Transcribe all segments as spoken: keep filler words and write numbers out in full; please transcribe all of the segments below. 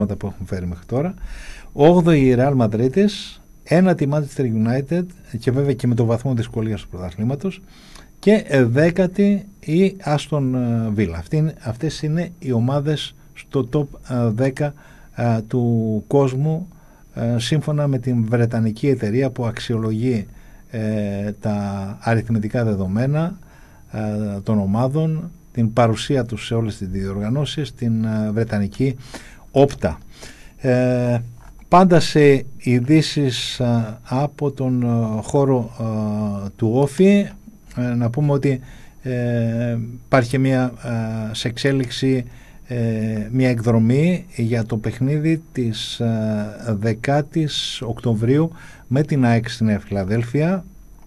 που έχουν φέρει μέχρι τώρα. όγδοη η Real Μαδρίτης, ένατη Manchester United και βέβαια και με το βαθμό δυσκολίας του πρωταθλήματος, και δέκατη η Aston Villa. Αυτή, αυτές είναι οι ομάδες στο top δέκα του κόσμου, σύμφωνα με την βρετανική εταιρεία που αξιολογεί ε, τα αριθμητικά δεδομένα ε, των ομάδων, την παρουσία τους σε όλες τις διοργανώσεις, την ε, βρετανική Όπτα. Ε, πάντα σε ειδήσεις ε, από τον ε, χώρο ε, του Όφη, ε, να πούμε ότι ε, υπάρχει μια ε, σε εξέλιξη ε, μια εκδρομή για το παιχνίδι της ε, δεκάτης Οκτωβρίου με την ΑΕΚ στην Νέα Φιλαδέλφια.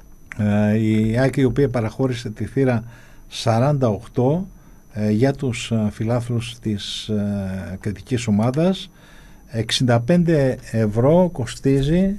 Ε, η ΑΕΚ, η οποία παραχώρησε τη θύρα σαράντα οκτώ ε, για τους ε, φιλάθλους της ε, κριτικής ομάδας. εξήντα πέντε ευρώ κοστίζει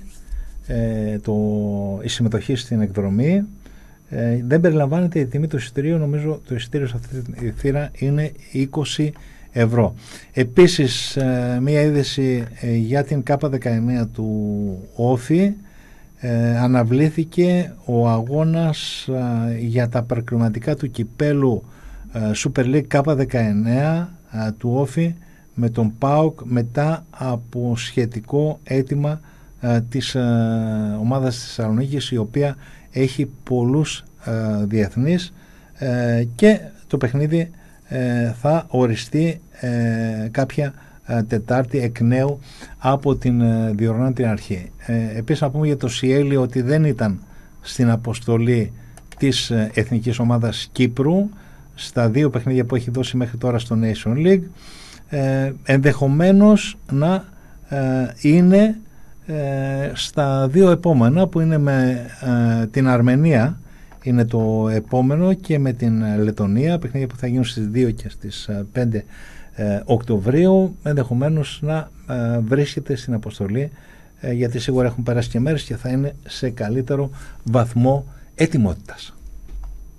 ε, το, η συμμετοχή στην εκδρομή. Ε, δεν περιλαμβάνεται η τιμή του εισιτηρίου, νομίζω το εισιτήριο σε αυτή τη θύρα είναι είκοσι ευρώ. Επίσης ε, μία είδηση ε, για την Κάπα δεκαεννέα του Όφη. Ε, αναβλήθηκε ο αγώνας ε, για τα προκριματικά του κυπέλου ε, Super League Κάπα δεκαεννέα ε, του Όφη με τον ΠΑΟΚ, μετά από σχετικό αίτημα ε, της ε, ομάδας της Θεσσαλονίκης, η οποία έχει πολλούς ε, διεθνείς, ε, και το παιχνίδι ε, θα οριστεί ε, κάποια ε, Τετάρτη εκ νέου από την ε, διοργάνωτη αρχή. Ε, επίσης να πούμε για το Σιέλι ότι δεν ήταν στην αποστολή της ε, εθνικής ομάδας Κύπρου στα δύο παιχνίδια που έχει δώσει μέχρι τώρα στο Nation League. Ε, ενδεχομένως να ε, είναι ε, στα δύο επόμενα, που είναι με ε, την Αρμενία είναι το επόμενο, και με την Λετονία, παιχνίδια που θα γίνουν στις δύο και στις πέντε ε, Οκτωβρίου. Ενδεχομένως να ε, βρίσκεται στην αποστολή, ε, γιατί σίγουρα έχουν περάσει και μέρες και θα είναι σε καλύτερο βαθμό ετοιμότητας.